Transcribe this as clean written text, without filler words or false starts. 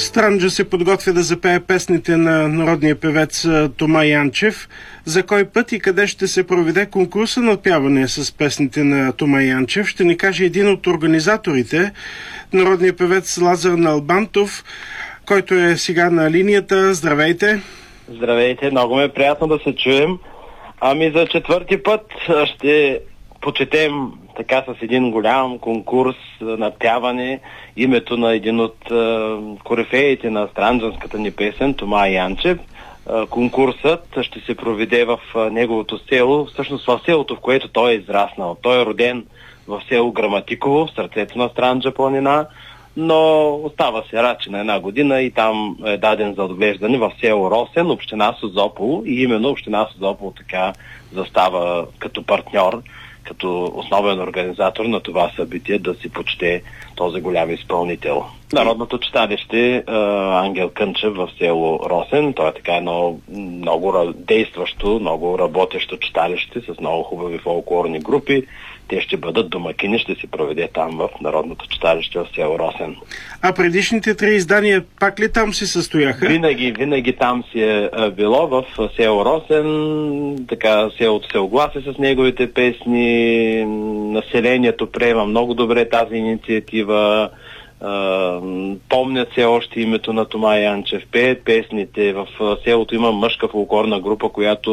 Странджа се подготвя да запее песните на народния певец Тома Янчев. За кой път и къде ще се проведе конкурса на отпяване с песните на Тома Янчев, ще ни каже един от организаторите, народният певец Лазар Налбантов, който е сега на линията. Здравейте! Здравейте, много ме е приятно да се чуем. За четвърти път ще почетем така с един голям конкурс на пяване името на един от корифеите на странджанската ни песен, Тома Янчев. Конкурсът ще се проведе в неговото село, всъщност в селото, в което той е израснал. Той е роден в село Граматиково, в сърцето на Странджа планина, но остава се рачи на една година и там е даден за отглеждане в село Росен, община Созопол, и именно община Созопол така застава като партньор, като основен организатор на това събитие, да си почете този голям изпълнител. Народното читалище Ангел Кънчев в село Росен, то е така едно много действащо, много работещо читалище с много хубави фолклорни групи. Те ще бъдат домакини, ще се проведе там в Народното читалище в село Росен. А предишните 3 издания пак ли там се състояха? Винаги там си е било в село Росен, така селото се огласи с неговите песни, населението приема много добре тази инициатива, помнят се още името на Тома Янчев, пеят песните. В селото има мъжка фолклорна група, която